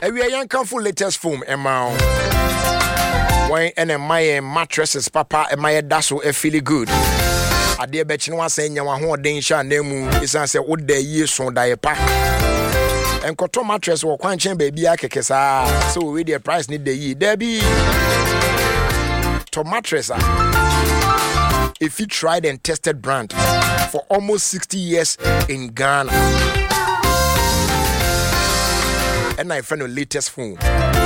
we are young comfort latest foam amount. When and my mattresses, papa, and my dasso feel good. I dear bet you was saying you want one danger name is answer what day years so die pa. And cotton mattress or quanchen baby akekesa. So we the price need the ye. There be to mattress. If you tried and tested brand for almost 60 years in Ghana. And I found the latest phone.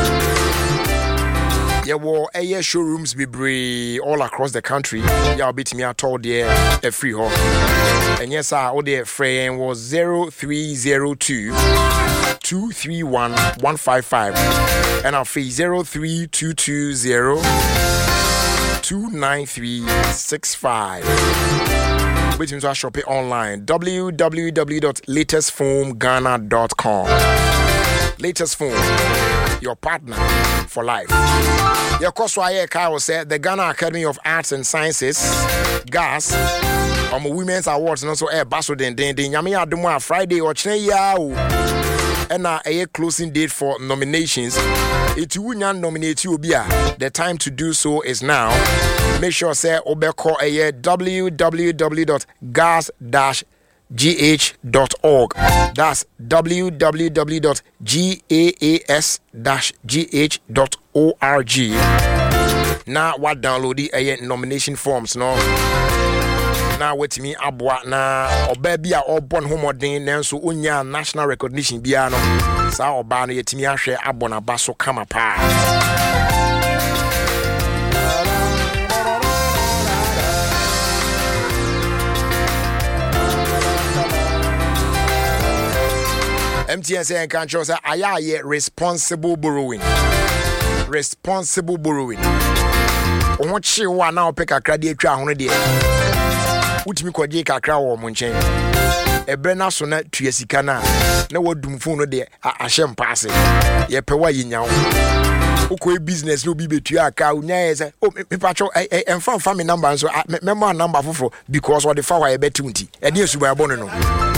Yeah, well, air showrooms be all across the country. Yeah, beat me at all there a free home. And yes, all the frame was 0302 231 155 and our fee 03220 29365. Which means I shop it online. www.latestfoamghana.com. Latest Foam, your partner for life. Your course why Kyle said the Ghana Academy of Arts and Sciences, GAS, Women's Awards, and also Air Basso Den Yamia Duma Friday or Cheneyao. And a closing date for nominations. It will nominate you. The time to do so is now. Make sure say Obeko a www.gas-gh.org. That's www.gas-gh.org. Now what download the nomination forms no. Now wait me abwa na obaby a obon homodin nanso onya national recognition bia no. Sa oba no yetimi ahwe abona baso kama pa. MTN and control say ayaye responsible borrowing. Responsible borrowing. Oho chi wa na opeka akra de atwa hono de. Utimi kwaje kakra wo mo nchen. Ebre na so na tuasika na wodum phone no de ahye mpaase. Ye pewa yinyawo. Uko business no bi betua aka unya eze me pacho emfa family number so member number foforo because what the fa wa ye betunti. E de suba bono no.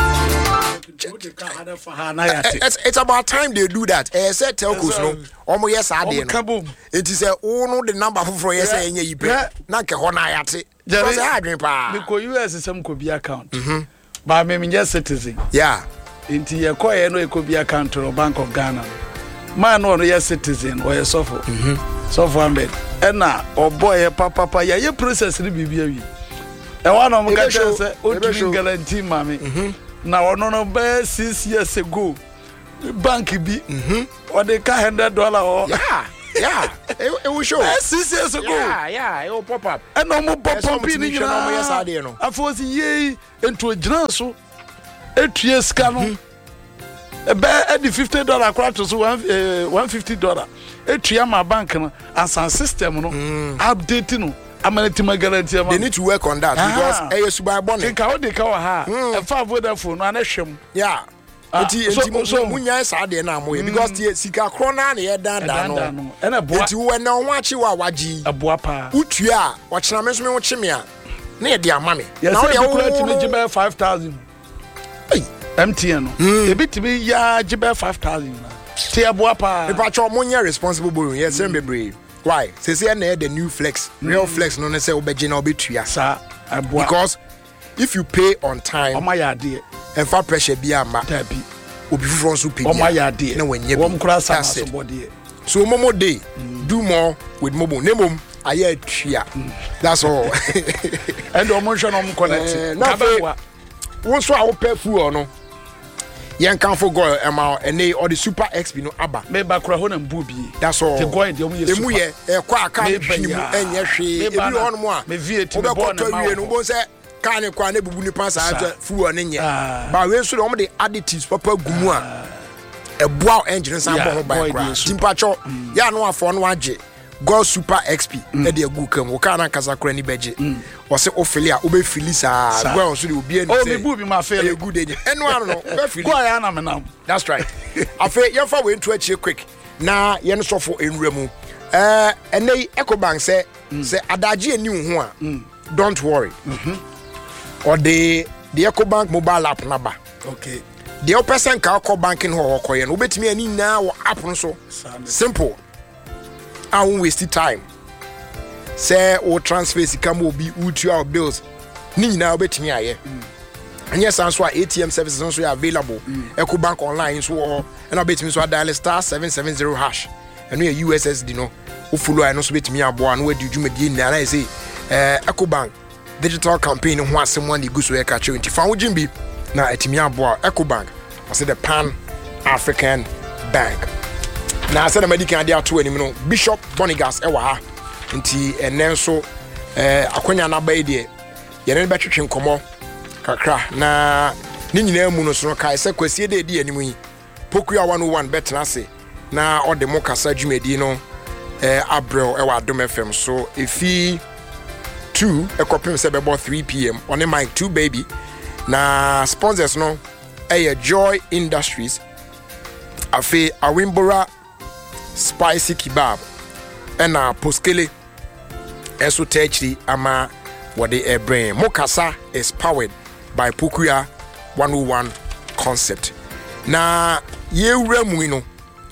It's about time they do that. Said telcos no. Omo yes ade no. It is a no the number for yes enye yipe. Na ke ho na yate. Because I adwen pa. Because US some could be account. But me just citizen. Yeah. Inti ye koye no e could be account to Bank of Ghana. Man no yes citizen or yes suffer. Suffer Ahmed. And na boy papa ye process ni bibia wi. E one of them say o give guarantee mami. Now no be 6 years ago bank be or they can $100 or yeah it will show 6 years ago yeah it will pop up and no more pop in no I was ye into a general so 8 years can a bad $50 crowd to $150 8 year my bank and some system no updating I'm going to guarantee they need to work on that because ASU by bonnet. Think how they call her a far Vodafone and a shim. Yeah. So munya sade na moye because the sika krona na ye dan no. And a boy you when no watch you waji. A boy pa. Utua watch na me so me watch me a. Na ye dia mame. Now they all to me 5,000. Hey, MTN no. E bit me ya jibe 5,000. Ti a boy pa. E pa cho munya responsible borrowing. Yes, sem bebre. Why? Say the new flex, real flex. No, say obeji na obetua. Sir, because if you pay on time, oh my idea, and for pressure be ama, tabi, obi fufu so pay. Oh my idea, na when you be. So momo day, do more with momo. Nemom, aye tua. That's all. And the motion on connect. Now, once I open food or no. Yan can for go and they or the super XP no aba. Me ba kura ho na mbubi. That's all. The go the mu ye kwa aka hwini mu enye hwe. Ebi ho no mo a. Me VAT me born na ma. No bo say kan ne kwa na bubu ni pan sa fu ne nye. Ba we so de the additives papa gumu a. Eboa engine san bo ho ba kura. Timpacho ya no afo no age. Go super XP e de agu kam wo kana kasa kura ni beje. Wo se ofili a obe fili sa go so de obi ani say. Oh me bubi ma feel good dey. Eno ano no be fili. Go ya na me now. That's right. Afa ye fa we ntu achi quick. Na ye no sofo enwura mu. Enei Ecobank say adaje ani hu a. Don't worry. Or the Ecobank mobile app number. Okay. the person ka call banking ho koye no obetimi ani na wo app no so simple I won't waste time say o transfer sika mo bi utu our bills ni na obetimi aye and yes answer ATM services also available EcoBank online so and obetimi so dial *770 hash and we USSD no o follow I no so betimi aboa no wadi dwumadi na na say EcoBank digital campaign ho asem one go so e ka che nti fa wo jimbi na etimi aboa EcoBank I say the Pan African Bank na I said the medical dia to anim no Bishop Bonigas e wa ha nti enen so akonya na ba de ye ne betwetwe nkomo kakra na ni nyina mu no so kai se kwasie de di anim yi Pokua 101 betna se na ode mo kasa dwumadi no Abrel e wa Adom FM so efi 2 ekopem se bebo 3 p.m. on the mic 2 baby na sponsors no Joy Industries afi Awimbora Spicy Kebab and Poskele eso techri ama wode brain Mokasa is powered by Pokua 101 concept na ye wramu no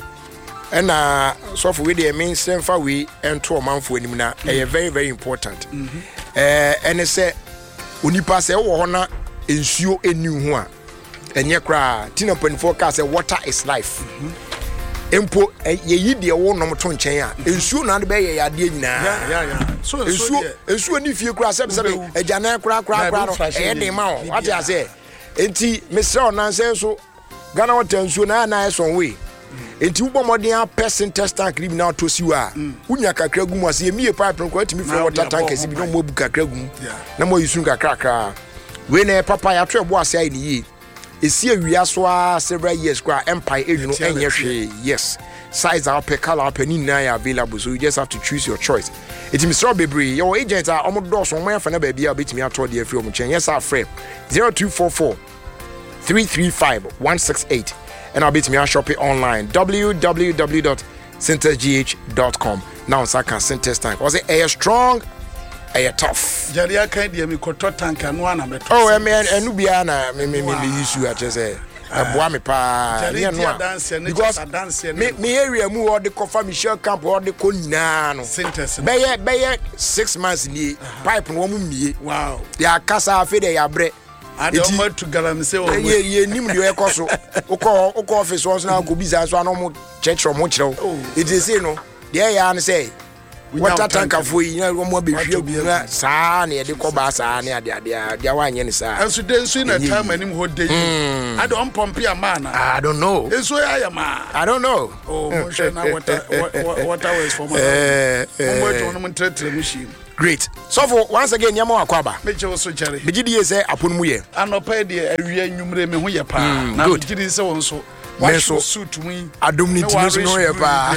and so for we the main senfa we ento omanfo anim na very very important and say onipa se wo ho na ensuo enu ho a enye kra tina panifo ka say water is life empo ye yide wo nom to nchen a ensuo na de be ye ade nyina so ensuo ni fie kra sebe ejana kra no e de ma o what ya say enti mesre onan say so Ghana water ensuo na eson we enti wo bomodin a person test tank rim na to siwa unya kakra gumu ase emie pipe no kwatimi fro water tank ase bi no mo bu kakra gumu na mo yusu kakra we na papa ya to ebo ase ai ni yi esi awia so a several years kwa empire ejuno enye hwe yes size up color up ni na ya available so you just have to choose your choice it is Mr. Bebre your agent are omodos on my fana baby betimi ato de afri omuchen yes our friend 0244 335 168 and I'll be to me shop it online www.centersgh.com now so I can Centers tank was it air strong air tough Jaria kind de me koto tank anu ana beto oh enu bia na me issue a say aboa me pa because me area mu or the cover Michelle camp or the ko nyina no Centers be 6 months ni pipe no mu mie wow ya kasa afi de ya bre ade o ma to galam se o ye nim de ekoso uko office won so na ko biza so anomo church mo kirew it is say no de ya na say water tank afo yi na mo be hwe gura saa na ye de ko ba saa na ade wa anye ni saa enso de enso na time anim ho de ade on pompe amana I don't know enso ya ma I don't know oh mo she na water ways for mo mo to no mo tretre mo shi great so for once again yama wakwaba me je wo so jare me gidi say aponu mu ye anopa de awia nwumre me ho ye pa na me gidi say won so Meso suit me adomnity no ye pa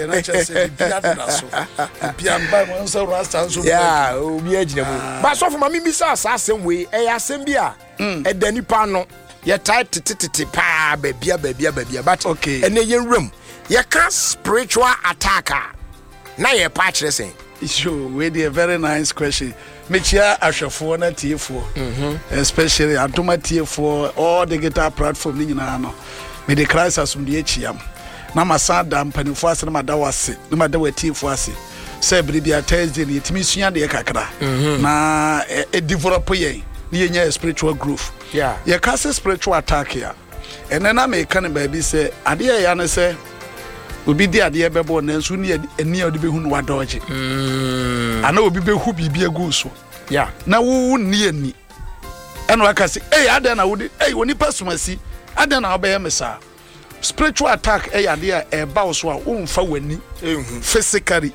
yeah obi agina mu ba so for mami bi sa asem we e asem bi a e dani pa no ye tight tititi pa babia but okay ene ye nwram ye ka spiritual attacker na ye pa kire sen sure we dey very nice question mechia ahwefo na tiefo especially atoma tiefo all the guitar platform ni nyina no me the crisis from the echiam na masada mpanifo ase na madawase na madawatiefo ase say bibia Thursday ni timi sua de kakra na develop ye ni yenya spiritual growth yeah ye case spiritual attack here and then na me kan baby say ade ya na say obi di ade bebo na nso ni ani ode behu no wadoje ana obi behu bibia gu so yeah na wo ni ani eno aka say ade na wo di woni pasumasi ade na obeye mesa spiritual attack ade a ba so a umfa wani physically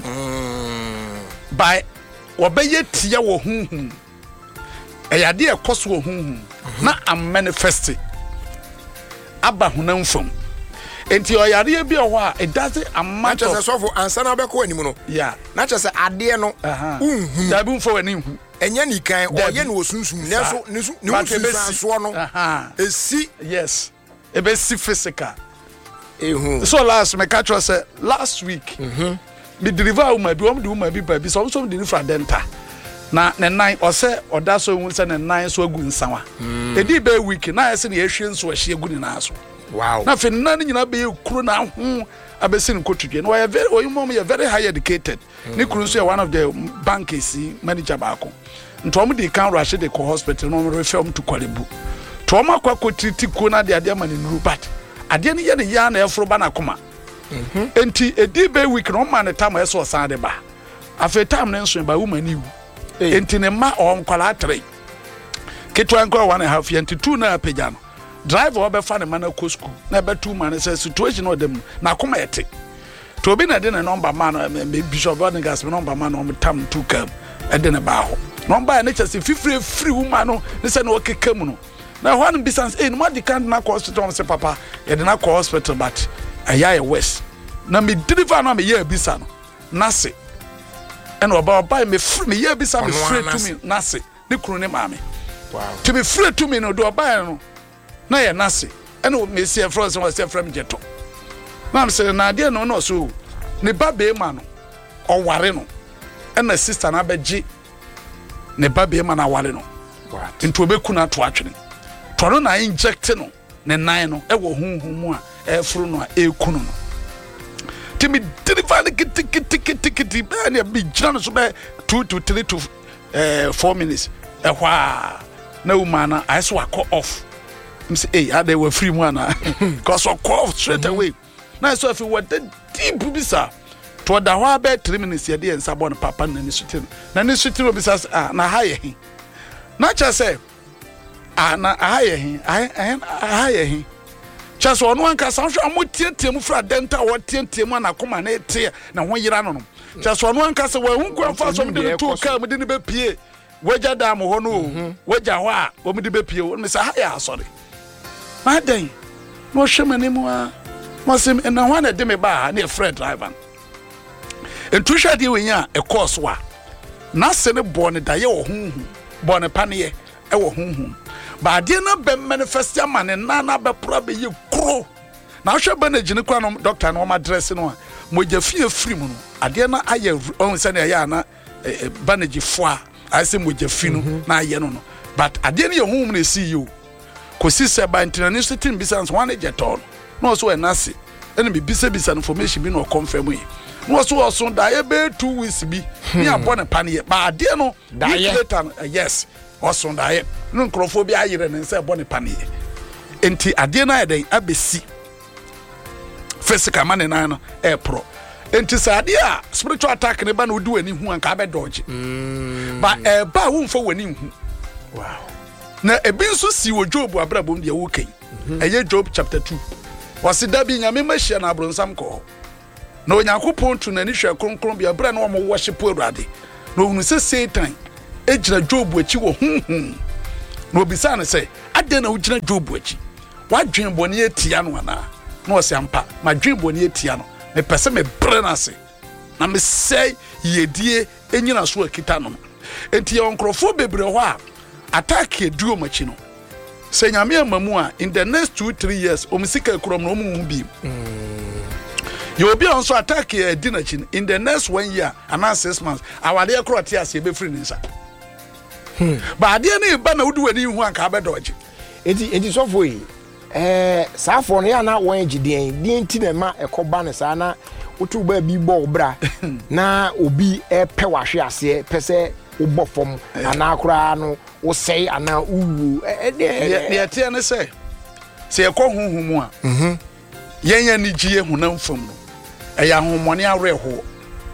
by obeye tia wo hunhun ade e koso wo hunhun na am manifest aba hunam fam enti oyare bi o a it doesn't amount of so for answer na be ko anim no yeah na che say ade no unhun da bi umfa wani hu enya ni kan oye na osunsun neso ne so no esi yes ebe si physical so last me catch us last week me deliver woman bi o me do woman bi so deliver denta na ne nan ose oda so hu se ne nan so agu nsawa edi be week na yesi ne yehwe nso ahye agu ni na so wow na fe nan nyina be kuro na ho abesi ne kotudwe no very oyimom ye very high educated ne kuro nso one of the bankers manager baako ntom de kan rush de ko hospital no refer to Kwalebu to ma kwa treat ko na de ade mani nuru but ade ne ye ne ya na efro ba na koma enti edi be week no man ne time eso san de ba afa time ne nso ba woman iwu enti ne ma on kwala 3 ketwa nkwa 1.5 enti 2 na apagya no driver obefa ne man ko school na be 2 man say situation o dem na koma yete to obi na de ne number man bishop Bonigas number man o tam 2 kam e de ne ba ho number na chese free woman no ne say no okeka mu no na one business no ma di kan na hospital say papa e de na hospital but aya west na me deliver na me ye bisa no nase and oba me free me ye bisa me free to me nase ne kunu ne maame wow to be free to me no do oba no na ye nase and me see friends was say from jeto na me say na de no so ne ba be ma no o ware no and na sister na beji ne ba be ma na ware no what into obeku na to atwene to no na inject no ne nan no e wo hunhum a e furu no e kunu no timi deliver kiti ba na bi jana so be 2 to 3 to 4 minutes e hwa na umana I so call off say hey they were free one cause of call straight away na so if we were deep bisa to da hwa be 3 minutes ye de nsa bon papa na ni sutin bisa na ha ye na cha say na ha ye chaso ono anka sanhwe amotietie mu fra denta wotietie mu na koma na etie na ho yira no chaso ono anka se wa hu kwa so mde to ka mde ne bepie waja da mo ho no waja ho a wo mde bepie wo me sa ha ya asore ma den no hwemane mu a mo se na ho na de me ba na friend driver entusha de wenya e course wa na se ne bo ne da ye wo hu bo ne pa ne ye e wo hu ba de na be manifest ya man na be pro be ye kro na hwe ba na gine kwa no doctor no ma dress no a moja fie free mu no ade na aye on se na ya na banaji fo a ase moja fi no na aye no but ade na ye hu mu na see you ko si se ba international team business one jeton no so na se ene bi bisa information bi no confirm yi no so da ye be 2 weeks bi ni abone pa ne ba ade no later yes oson da ye no nkrofo bi ayere ne nse bone panie enti ade na yeden abesi physical man na no e pro enti sade a spiritual attack ne ba na odi wani hu anka be dodge ba e ba wo mfo wani hu wow na ebi nso si wo Job abrabom de wo kan eye Job chapter 2 wasi da bi nyame mahia na abronsam ko na onyankopon tu na ni hwe kronkron bi abra na wo worship Awurade na ohunu se Satan ejira Job achi wo no bisa ne say ade na ujira Job achi wadwen boni etia no ana na o se ampa madwen boni etia no me pese me bre na se na me say yedie enyina so akita no enti ye onkrofo bebre ho a attack eduo machi no se nyame amamu a in the next 2-3 years omusika krom no omu bi you be on so attack edinachi in the next 1 year and 6 months awade ekroti ase be free nsa ba ade na ba na wudu wani hu anka be dodge enti so for saafo no ya na won gidien die nti na ma ekoba ne sa na wotu ba bi bo bra na obi pe wahwe ase pese wo bofom ana akura no wo sei ana uwu ne tie ne se ekọ huhumu a yenya ni gie hunam fam no eya homone areho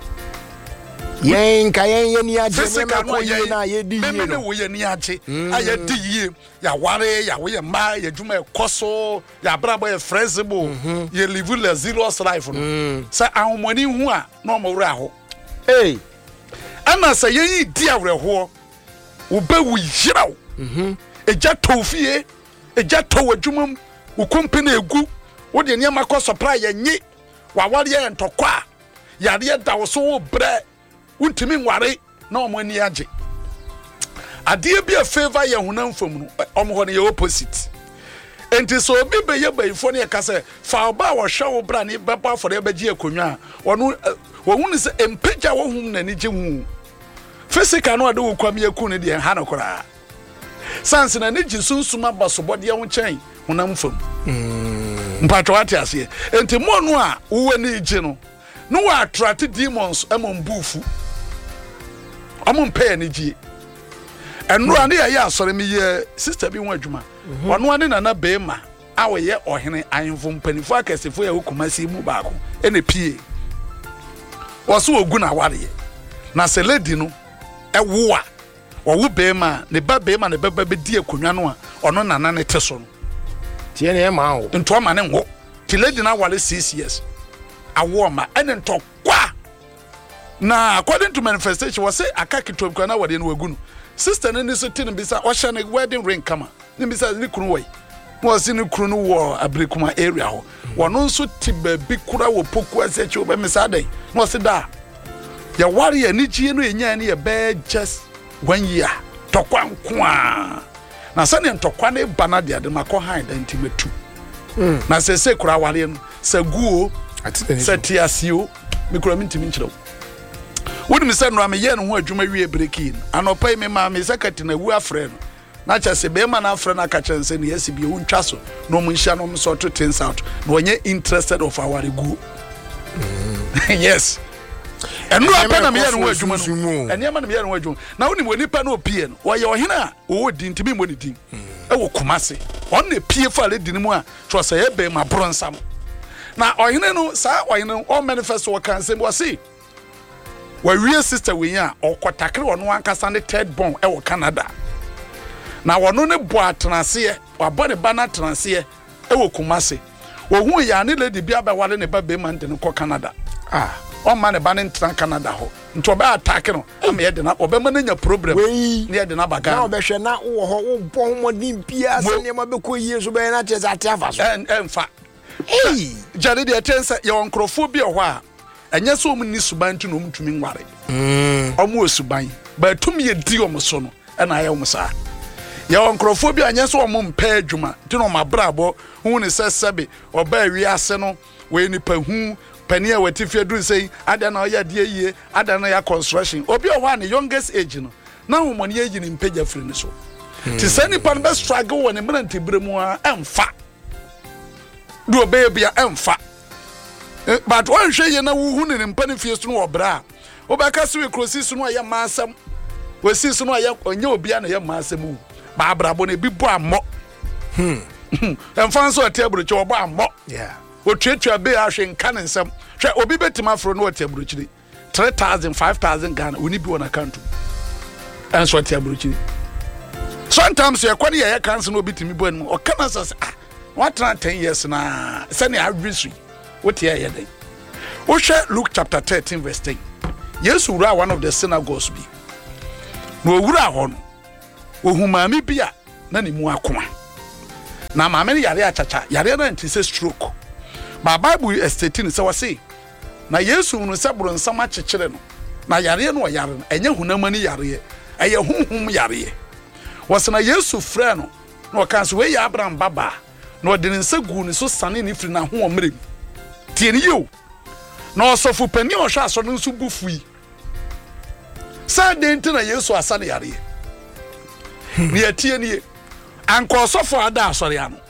yen ka yen ni age ne ma ko ye na ye di ye no wo ye ni age aye di ye ya ware ya wo ye ma ya dwuma ekoso ya brabo ye flexible ye live la zero life no sa ahomoni hu a no mo wure aho ana sa yen di areho wo ba wu yiraw eja tofie eja to adwuma wo company egu wo de niam akọ supply ye nyi wa ware ye ntokwa ya de da wo so wo bre untimi nware na omani age ade bia favor ye hunam fam no omho ne ye opposite enti so obi be ye bayifo ne ka se fa oba wo hwe wo bra ne beba for e beji akonwa wonu wo hunu se empeja wo hum na ni je hu physical no ade wo kwam yaku ne de ha no kora sans na ne gisunsuma basobode ye ho chen honam fam mpatwa ate ase enti mo no a wo ne gi no wa attract demons amon bufu amon pay ne gi enro ane ya asore me ye sister bi ho adwuma ono ane na bema awoye ohene ahemfo mpanifo akasefo ya hukumasi mu baako ene pie woso ogu na ware na se lady no ewo a wo bema ne ba bema ne baba be di akonwa no a ono nana ne te so no tie ne ma ho nto ma ne ho ti lady na wale 6 years awo ma ene nto kwa na according to manifestation was say akakitom kwa na wade no wagu no sister ne so tin bisa o hye ne wedding ring kama ne bisa ne kunu wai was in kunu wo abrekuma area ho wono nso ti ba bi kura wo poku asechi oba misa dai no se da ya ware ya nigie no enya ne ya be just 1 year tokwa nkoa na se ne tokwa ne bana de ade makọ han da ntimetu na se kura ware no se guo se tiasio me kura mintimi nkyerɛw wodi me se no am ye no ho adwuma wie breaking anopai me ma me sekati na wu afre no na cha se be ma na afre na ka chense ne yesi bi wo ntwa so no mu nhia no mo so to things out no onye interested of our guo yes enu apa na me ye no ho adwuma no eni ama na me ye no ho adwuma na woni mo nipa na opie no wo ye ohene a wo di ntimi mo ni din e wo kumase on na pie fa le din mu a so se ye be ma bronsam na ohene no sa ohene o manifest wo kan se mo see wa real sister we ya okotakre wono ankasa ne third born e wo Canada na wono ne bo atrase wa bo ne bana atrase e wo kumase wo hu ya ne lady bia ba wale ne ba be man de ne ko Canada o ma ne ba ne tran Canada ho nto ba attack no am ye de na obema na nya problem ne ye de na baga na obehwe na wo ho wo bo homodin bia se ne ma be ko yie so be na che za ate afa so emfa jare de tense ye onkrofo bi ho a enya so mu ni suban tu no mutumi nware omo osuban ba tum ye di omo so no na aye omo sa ye onkrofo bi anya so omo mpa adwuma ti no mabrabo hu ne sesebe oba wi ase no we ni pahu pani a watifia dun sei ada na oya die yie ada na ya construction obi o wa ne youngest age no na hu mo ne age ni mpaja firi ne so ti sani pan be struggle won ne mranti bremu a emfa do baby a emfa but one hwe ye na wu hu ne mpani fie so no obra obaka se we krosi so no ya masam we si so no ya onye obi a na ya masam wu ba abrabo ne bi bo ammo emfa so atebro che obo ammo yeah o twetwa be a hwe nka ne nsam hwe obi betima afro no atebro chiri 3000 5000 Ghana oni bi on account and so atebro chiri sometimes you kwani ya cancel no bitimi bo en o kana so what 10 years na sani advisory what here ye dey o share Luke chapter 13 verse 10 yes ura one of the synagogues bi no owura ho no ohumami bia na ne mu akoma na maame ne yare achacha yare na ntise stroke ma bible estating say wase na yesu no sebro nsama chechire no na yare no yare no enye hunamani yare eye hunhum yare wase na yesu frɛ no na okanso we ya Abraham baba na odi nsa gu ne so sane ne firi na ho omrem tie ne yo na osofu pani o hwa aso no nso bufui sa denti na yesu asane yare ni atie ni anko osofu ada asore ano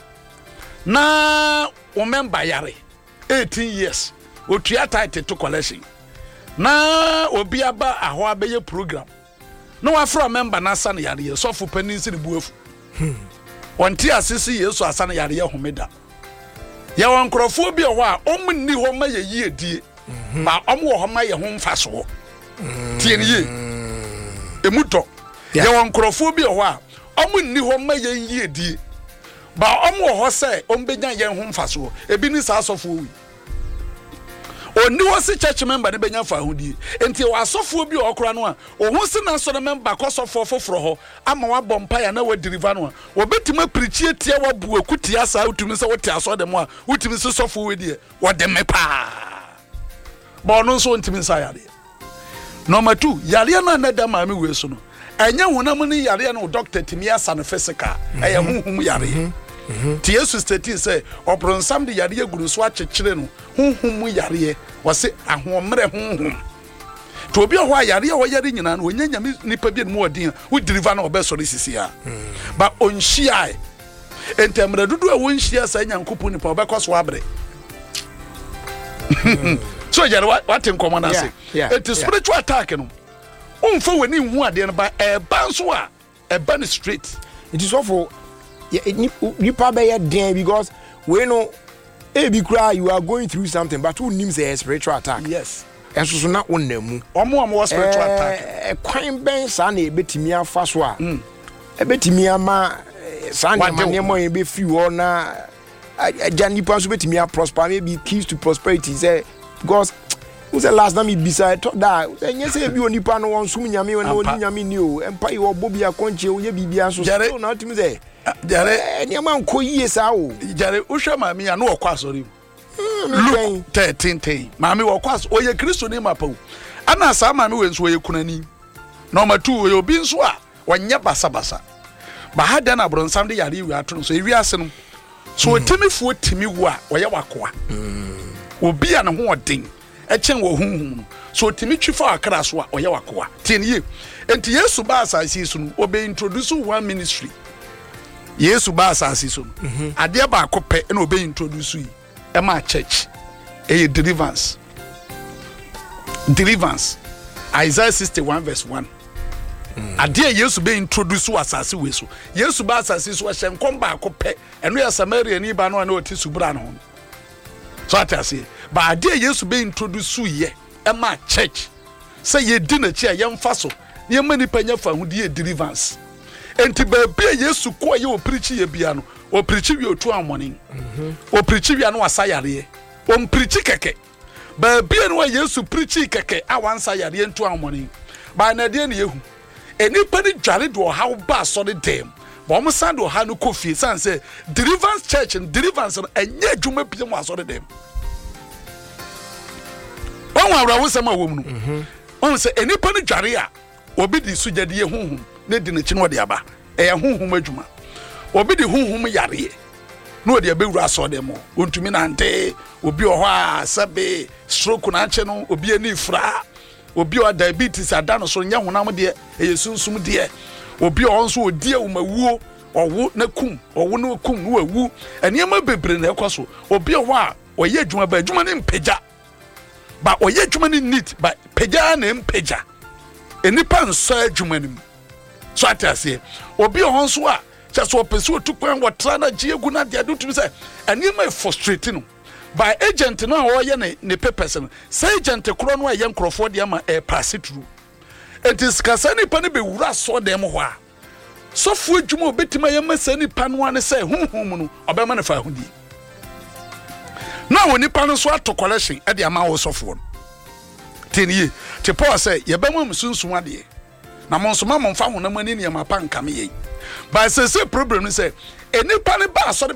na o member yare 18 years o tua title to collection na obi aba aho abeye program no afro member na asane yare osofu pani nsi ne buafu wanti asisi yesu asane yare ye homeda ya wankrofo bi ho a omni ho ma ye yie die ba omwo ho ma ye ho mfaso tie ne ye emuto ya wankrofo bi ho a omni ho ma ye yie die ba omwo ho se ombenya ye ho mfaso ebi ni sa asofo wi oni wo si church member ne benya fa hodie enti wa asofo bi okora no a ohun si na so member kosofo foforo ho ama wa bompa ya na wa deliver no a obetima preachie tie wa bu akutia sa utumi se wote aso dem a utumi se sofo we die wo de me pa ba ono so ntimi sa yare number 2 yare na na da ma me we so no enya hunam ni yare no doctor timi asa no physical eye hunhum yare ti yesu stati say obronsam de yare guru so akekere no hunhum yare wase ahomre hunhum to obi ho ayare a woyare nyina no wonya nyame nipa bi no odin wo deliver na obesori sisia ba onhia entemra dudu a wonhia sa nyankopon nipa obekoso abre so jare what in common as it is spiritual attack no unfa wani hu ade no ba eba so a eba no straight it is awful nipa be den because we know ebi kra you are going through something but who names a spiritual attack yes enso so na onnamu omo spiritual attack kwan ben sa na ebetimi afa so a ebetimi ama sa na manemo e be fi wo na ajanipa so betimi a prosper maybe keys to prosperity say because who say last time beside that say say bi onipa no won sum nyame won nyame ni o empa yo bobi akonche o ye bibia so so na timi say jare nyama nko yie sa o jare uhwa maami ya no okwa asori Luke 13 maami wokwa oye Kristo ni mapawu ana sa maami we nso oye kunani number 2 oye obi nso a wanya basa ba hada na bronsam de yare wi ato so ewi ase no so otimifuo timi wo a oye wakoa obi a ne ho odin echen wo hunhum so otimi twifa akra so a oye wakoa tienye enti Yesu ba asasi so no obe introduce one ministry Yesu ba asasi so no ade ba akopɛ na obe introduce yi ema church deliverance Isaiah 61 verse 1 ade Yesu be introduce asasi we so Yesu ba asasi so hye nkom ba akopɛ eno ya Samaria ni ba no na oti subra no so atase ba ade Yesu be introduce ye ema church say ye di na chi a yemfa so ye mani panya fa hudi deliverance enti ba bia Yesu ko ye o preach ye bia no o preach wi otu amoni o preach wi no asayare o preach keke ba bia no Yesu preach keke a wan sayare ntu amoni ba na de na yehu enipa ni dware do ha ba so de dem ba o msan do ha no kofi san say deliverance church and deliverance enye adwuma bi mo aso de dem on wa rawo sama wo mu no on say enipa ni dware a obi di sujade ye hunhum ne di na chi no de aba e hunhum adwuma obi di hunhum yare no de abewura aso de mo ontumi na nte obi o ho a sabe stroke na che no obi ani fra obi o diabetes adano so nya honam de eyesunsum de obi o nso odi awumawuo owo na kum owo na kum no awu eniema bebre na ekoso obi o ho a oye adwuma ba adwuma ne mpagya ba oye adwuma ne neat ba pagya na mpagya enipa nso adwuma nim so atase obi o nso a just opese otukwan wotra na giegu na de adutumi say eniema e frustrating no by agent no a oye ne papers no say agent kro no aye nkrofo de ama e pass through it is kasani pa ne be wura so dem ho a so fu adwuma obetima ye masani pa no ane say hunhum no obema ne fa hudi na woni pa no so ato collection e de ama wo sofo no teniye te Paul say ye be mo sunsun ade na mo nso ma mo fa honam ani ne ma pa nkame ye by say problem ni say enipa ne ba so de